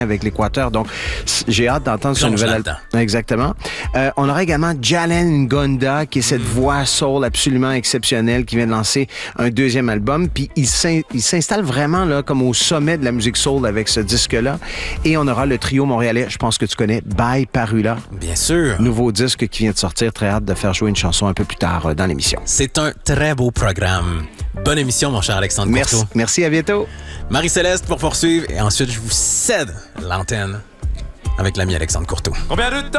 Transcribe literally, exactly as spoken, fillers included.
avec l'Équateur. Donc, j'ai hâte d'entendre ce Plonge nouvel là-dedans. album. Exactement. Euh, on aura également Jalen Ngonda, qui est cette mm. voix soul absolument exceptionnelle, qui vient de lancer un deuxième album. Puis il, s'in- il s'installe vraiment là, comme au sommet de la musique soul avec ce disque-là. Et on aura le trio montréalais, je pense que tu connais, By Parula. Bien sûr. Nouveau disque qui vient de sortir. Très hâte de faire jouer une chanson un peu plus tard euh, dans l'émission. C'est un très beau programme. Bonne émission, mon cher Alexandre Merci. Courteau. Merci, à bientôt. Marie-Céleste pour poursuivre et ensuite je vous cède l'antenne avec l'ami Alexandre Courteau. Combien de temps